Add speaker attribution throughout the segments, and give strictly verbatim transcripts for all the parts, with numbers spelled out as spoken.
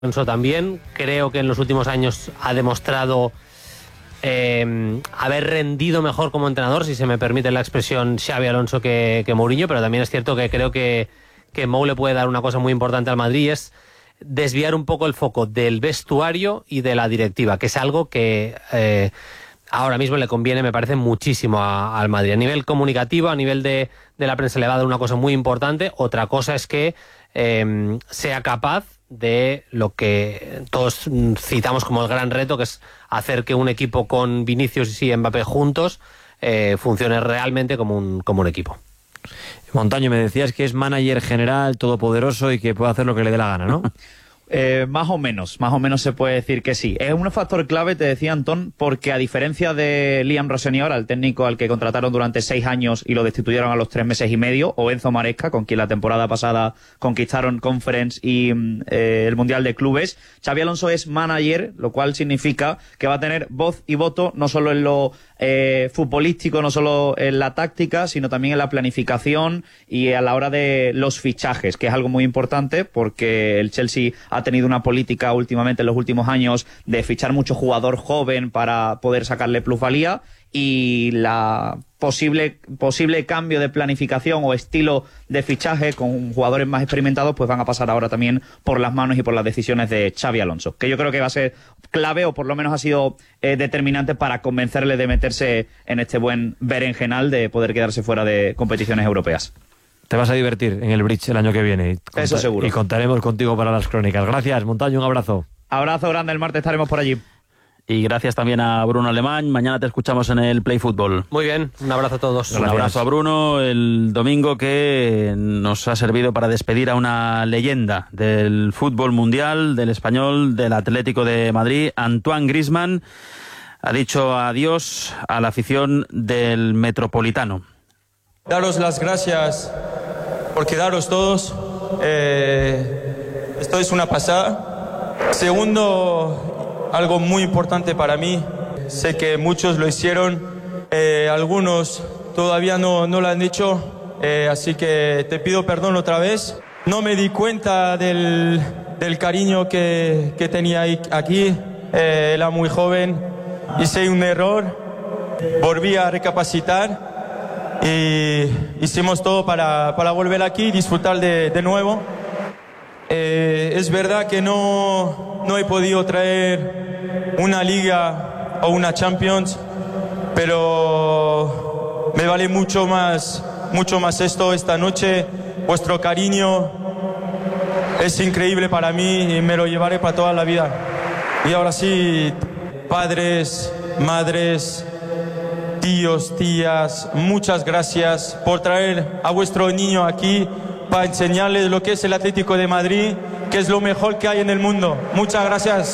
Speaker 1: Alonso también, creo que en los últimos años ha demostrado eh, haber rendido mejor como entrenador, si se me permite la expresión, Xabi Alonso que, que Mourinho, pero también es cierto que creo que, que Mou le puede dar una cosa muy importante al Madrid, y es desviar un poco el foco del vestuario y de la directiva, que es algo que eh, ahora mismo le conviene, me parece, muchísimo a, al Madrid. A nivel comunicativo, a nivel de, de la prensa le va a dar una cosa muy importante. Otra cosa es que eh, sea capaz de lo que todos citamos como el gran reto, que es hacer que un equipo con Vinicius y Mbappé juntos eh, funcione realmente como un, como un equipo.
Speaker 2: Montaño, me decías que es manager general, todopoderoso y que puede hacer lo que le dé la gana, ¿no?
Speaker 3: Eh, más o menos, más o menos se puede decir que sí. Es un factor clave, te decía Antón, porque a diferencia de Liam Rossenior, al técnico al que contrataron durante seis años y lo destituyeron a los tres meses y medio, o Enzo Maresca, con quien la temporada pasada conquistaron Conference y eh, el Mundial de Clubes, Xabi Alonso es manager, lo cual significa que va a tener voz y voto no solo en lo eh, futbolístico, no solo en la táctica, sino también en la planificación y a la hora de los fichajes, que es algo muy importante porque el Chelsea ha Ha tenido una política últimamente en los últimos años de fichar mucho jugador joven para poder sacarle plusvalía, y la posible posible cambio de planificación o estilo de fichaje con jugadores más experimentados pues van a pasar ahora también por las manos y por las decisiones de Xabi Alonso, que yo creo que va a ser clave, o por lo menos ha sido eh, determinante para convencerle de meterse en este buen berenjenal de poder quedarse fuera de competiciones europeas.
Speaker 2: Te vas a divertir en el Bridge el año que viene. Y
Speaker 3: Eso seguro.
Speaker 2: Y contaremos contigo para las crónicas. Gracias, Montaño, un abrazo.
Speaker 3: Abrazo grande, el martes estaremos por allí.
Speaker 4: Y gracias también a Bruno Alemán. Mañana te escuchamos en el Play Fútbol.
Speaker 1: Muy bien, un abrazo a todos.
Speaker 4: Un
Speaker 2: Gracias.
Speaker 4: abrazo a Bruno el domingo, que nos ha servido para despedir a una leyenda del fútbol mundial, del español, del Atlético de Madrid. Antoine Griezmann ha dicho adiós a la afición del Metropolitano.
Speaker 5: Daros las gracias por quedaros todos. Eh, esto es una pasada. Segundo, algo muy importante para mí. Sé que muchos lo hicieron, eh, algunos todavía no, no lo han hecho, eh, así que te pido perdón otra vez. No me di cuenta del, del cariño que, que tenía aquí. Eh, era muy joven, hice un error, volví a recapacitar. Y hicimos todo para, para volver aquí y disfrutar de, de nuevo. Eh, es verdad que no, no he podido traer una Liga o una Champions, pero me vale mucho más, mucho más esto esta noche. Vuestro cariño es increíble para mí y me lo llevaré para toda la vida. Y ahora sí, padres, madres, tíos, tías, muchas gracias por traer a vuestro niño aquí para enseñarles lo que es el Atlético de Madrid, que es lo mejor que hay en el mundo. Muchas gracias.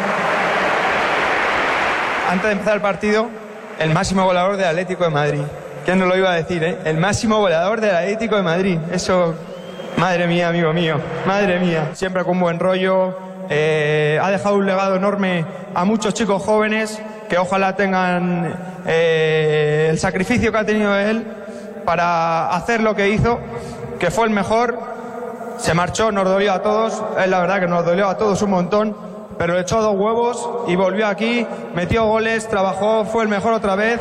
Speaker 6: Antes de empezar el partido, el máximo goleador del Atlético de Madrid. ¿Quién nos lo iba a decir, eh? El máximo goleador del Atlético de Madrid. Eso, madre mía, amigo mío, madre mía. Siempre con buen rollo. Eh, ha dejado un legado enorme a muchos chicos jóvenes que ojalá tengan eh, el sacrificio que ha tenido él para hacer lo que hizo, que fue el mejor. Se marchó, nos dolió a todos, es la verdad que nos dolió a todos un montón, pero le echó dos huevos y volvió aquí, metió goles, trabajó, fue el mejor otra vez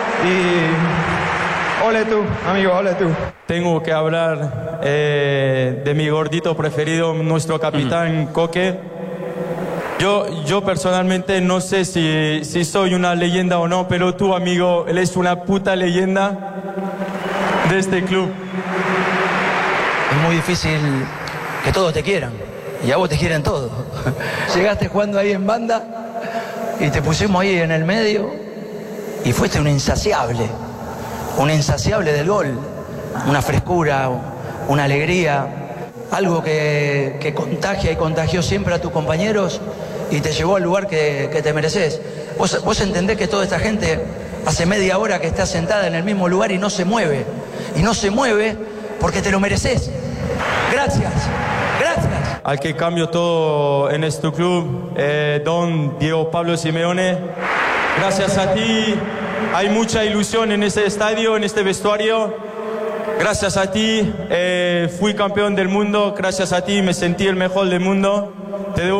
Speaker 6: y ole tú, amigo, ole tú.
Speaker 5: Tengo que hablar eh, de mi gordito preferido, nuestro capitán mm. Coque. Yo, yo personalmente no sé si, si soy una leyenda o no, pero tú, amigo, él es una puta leyenda de este club.
Speaker 7: Es muy difícil que todos te quieran, y a vos te quieren todos. Llegaste jugando ahí en banda y te pusimos ahí en el medio y fuiste un insaciable, un insaciable del gol, una frescura, una alegría, algo que, que contagia y contagió siempre a tus compañeros y te llevó al lugar que, que te mereces. Vos, vos entendés que toda esta gente hace media hora que está sentada en el mismo lugar y no se mueve. Y no se mueve porque te lo mereces. Gracias, gracias.
Speaker 5: Al que cambio todo en este club, eh, don Diego Pablo Simeone. Gracias a ti, hay mucha ilusión en este estadio, en este vestuario. Gracias a ti, eh, fui campeón del mundo. Gracias a ti, me sentí el mejor del mundo. Te debo